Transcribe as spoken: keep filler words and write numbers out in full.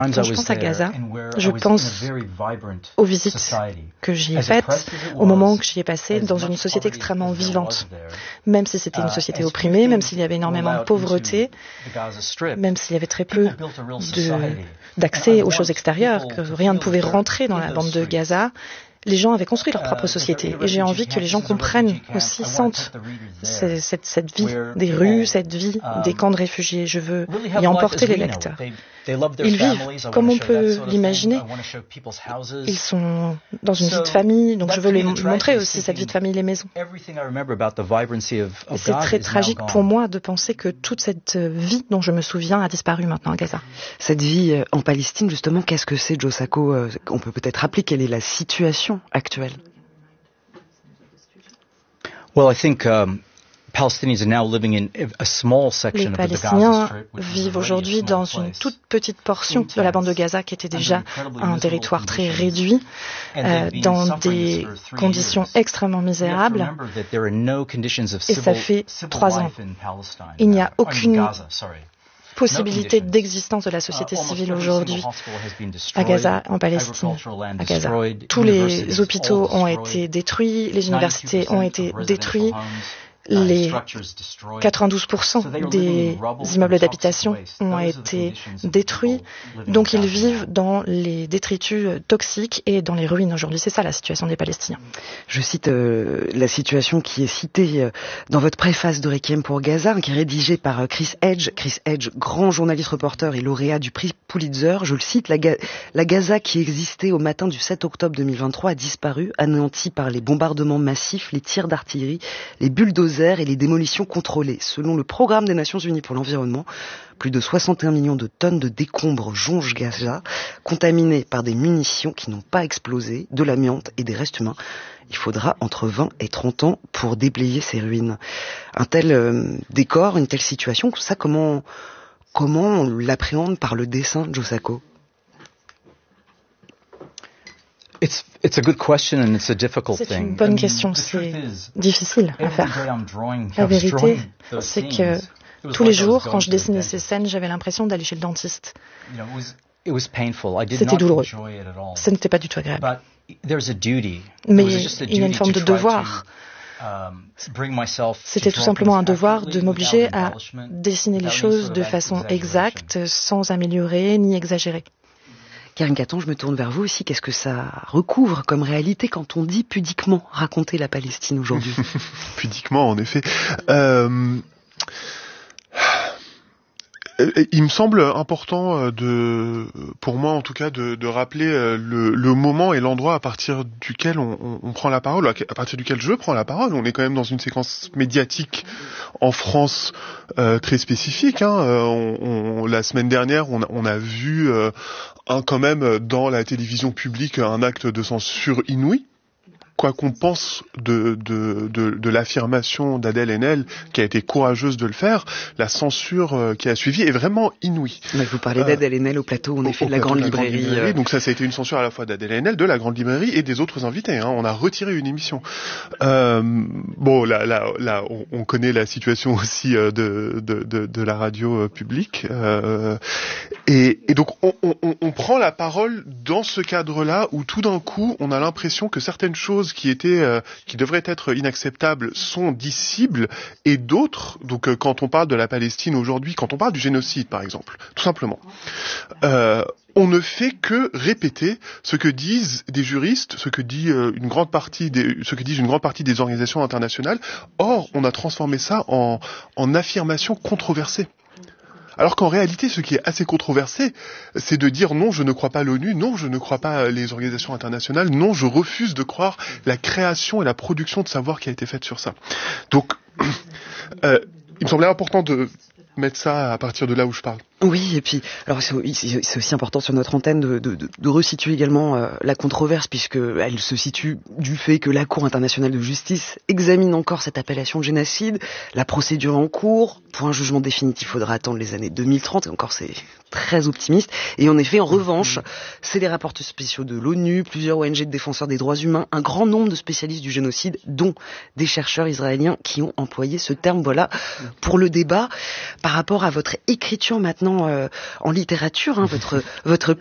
Quand je pense à Gaza, je pense aux visites que j'y ai faites, au moment que j'y ai passé dans une société extrêmement vivante. Même si c'était une société opprimée, même s'il y avait énormément de pauvreté, même s'il y avait très peu de, d'accès aux choses extérieures, que rien ne pouvait rentrer dans la bande de Gaza, les gens avaient construit leur propre société. Et j'ai envie que les gens comprennent aussi, sentent cette, cette vie des rues, cette vie des camps de réfugiés. Je veux y emporter les lecteurs. Ils vivent comme on peut l'imaginer. Ils sont dans une vie de famille, donc je veux les montrer aussi cette vie de famille, les maisons. Et c'est très tragique pour moi de penser que toute cette vie dont je me souviens a disparu maintenant à Gaza. Cette vie en Palestine, justement, qu'est-ce que c'est, Joe Sacco? On peut peut-être rappeler quelle est la situation actuelle. Well, I think um... Les Palestiniens vivent aujourd'hui dans une toute petite portion de la bande de Gaza qui était déjà un territoire très réduit, euh, dans des conditions extrêmement misérables. Et ça fait trois ans. Il n'y a aucune possibilité d'existence de la société civile aujourd'hui à Gaza, en Palestine, à Gaza. Tous les hôpitaux ont été détruits, les universités ont été détruites. Les quatre-vingt-douze pour cent des immeubles d'habitation ont été détruits, donc ils vivent dans les détritus toxiques et dans les ruines aujourd'hui. C'est ça la situation des Palestiniens. Je cite euh, la situation qui est citée euh, dans votre préface de Requiem pour Gaza, qui est rédigée par euh, Chris Edge. Chris Edge, grand journaliste reporter et lauréat du prix Pulitzer. Je le cite, la, Ga- la Gaza qui existait au matin du sept octobre deux mille vingt-trois a disparu, anéantie par les bombardements massifs, les tirs d'artillerie, les bulldozers et les démolitions contrôlées. Selon le programme des Nations Unies pour l'environnement, plus de soixante et un millions de tonnes de décombres jonchent Gaza, contaminés par des munitions qui n'ont pas explosé, de l'amiante et des restes humains. Il faudra entre vingt et trente ans pour déblayer ces ruines. Un tel euh, décor, une telle situation, ça comment, comment on l'appréhende par le dessin, Joe Sacco? It's, it's a good question and it's a difficult c'est thing. une bonne question, c'est difficile à faire. La vérité, c'est que tous les jours, quand je dessinais ces scènes, j'avais l'impression d'aller chez le dentiste. C'était douloureux. Ce n'était pas du tout agréable. Mais il y a une forme de devoir. C'était tout simplement un devoir de m'obliger à dessiner les choses de façon exacte, sans améliorer ni exagérer. Karine Caton, je me tourne vers vous aussi. Qu'est-ce que ça recouvre comme réalité quand on dit pudiquement raconter la Palestine aujourd'hui? Pudiquement, en effet. Euh... Il me semble important de, pour moi en tout cas, de, de rappeler le, le moment et l'endroit à partir duquel on, on, on prend la parole, à partir duquel je prends la parole. On est quand même dans une séquence médiatique en France euh, très spécifique. Hein. On, on, la semaine dernière, on a, on a vu euh, un, quand même dans la télévision publique un acte de censure inouï. Quoi qu'on pense de, de, de, de l'affirmation d'Adèle Haenel, qui a été courageuse de le faire, la censure euh, qui a suivi est vraiment inouïe. Mais vous parlez d'Adèle Haenel au plateau, en effet, de la grande de la librairie. Grande librairie. Euh... Donc ça, ça a été une censure à la fois d'Adèle Haenel, de la grande librairie et des autres invités. Hein. On a retiré une émission. Euh, bon, là, là, là, on, on connaît la situation aussi euh, de, de, de, de la radio euh, publique. Euh, et, et donc, on, on, on prend la parole dans ce cadre-là où tout d'un coup, on a l'impression que certaines choses qui étaient, euh, qui devraient être inacceptables sont dissibles et d'autres, donc euh, quand on parle de la Palestine aujourd'hui, quand on parle du génocide par exemple, tout simplement, euh, on ne fait que répéter ce que disent des juristes, ce que dit euh, une grande partie des, ce que disent une grande partie des organisations internationales. Or, on a transformé ça en, en affirmation controversée. Alors qu'en réalité, ce qui est assez controversé, c'est de dire non, je ne crois pas l'ONU, non, je ne crois pas les organisations internationales, non, je refuse de croire la création et la production de savoir qui a été faite sur ça. Donc, euh, il me semblait important de mettre ça à partir de là où je parle. Oui, et puis, alors c'est, c'est aussi important sur notre antenne de, de, de resituer également euh, la controverse, puisque elle se situe du fait que la Cour internationale de justice examine encore cette appellation de génocide, la procédure en cours. Pour un jugement définitif, il faudra attendre les années deux mille trente, et encore c'est très optimiste. Et en effet, en revanche, c'est les rapports spéciaux de l'ONU, plusieurs O N G de défenseurs des droits humains, un grand nombre de spécialistes du génocide, dont des chercheurs israéliens qui ont employé ce terme. Voilà pour le débat. Par rapport à votre écriture maintenant, maintenant euh, en littérature, hein, votre votre